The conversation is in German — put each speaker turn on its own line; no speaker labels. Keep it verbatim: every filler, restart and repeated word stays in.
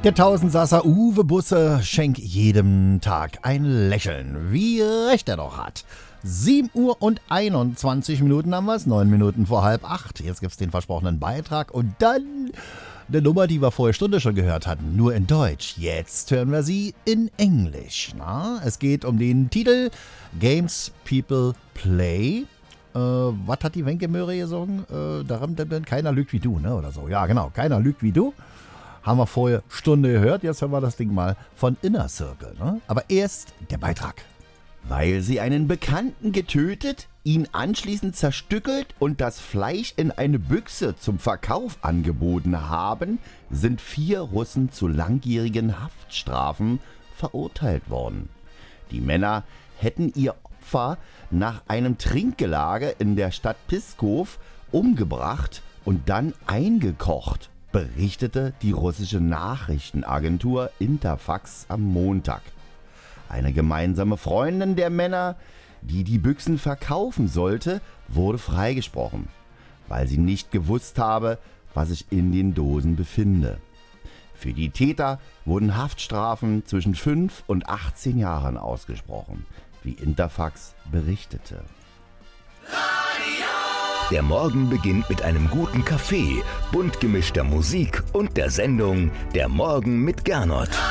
Der Tausendsasser Uwe Busse schenkt jedem Tag ein Lächeln, wie recht er doch hat. sieben Uhr und einundzwanzig Minuten haben wir es, neun Minuten vor halb acht. Jetzt gibt es den versprochenen Beitrag und dann eine Nummer, die wir vorher Stunde schon gehört hatten, nur in Deutsch. Jetzt hören wir sie in Englisch. Na? Es geht um den Titel Games People Play. Äh, was hat die Wenke Möhre gesungen? Äh, daran, keiner lügt wie du, ne? Oder so. Ja, genau, keiner lügt wie du. Haben wir vorher Stunde gehört, jetzt hören wir das Ding mal von Inner Circle. Ne? Aber erst der Beitrag.
Weil sie einen Bekannten getötet, ihn anschließend zerstückelt und das Fleisch in eine Büchse zum Verkauf angeboten haben, sind vier Russen zu langjährigen Haftstrafen verurteilt worden. Die Männer hätten ihr Opfer nach einem Trinkgelage in der Stadt Pskov umgebracht und dann eingekocht, berichtete die russische Nachrichtenagentur Interfax am Montag. Eine gemeinsame Freundin der Männer, die die Büchsen verkaufen sollte, wurde freigesprochen, weil sie nicht gewusst habe, was sich in den Dosen befinde. Für die Täter wurden Haftstrafen zwischen fünf und achtzehn Jahren ausgesprochen, wie Interfax berichtete.
Der Morgen beginnt mit einem guten Kaffee, bunt gemischter Musik und der Sendung Der Morgen mit Gernot.